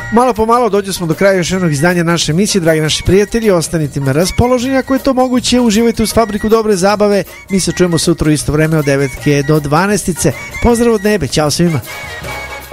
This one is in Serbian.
Malo po malo dođu smo do kraja još jednog izdanja naše emisije. Dragi naši prijatelji, ostanite na raspoloženju ako je to moguće, uživajte uz Fabriku dobre zabave. Mi se čujemo sutra u isto vreme od 9 do 12. Pozdrav od nebe, ćao svima.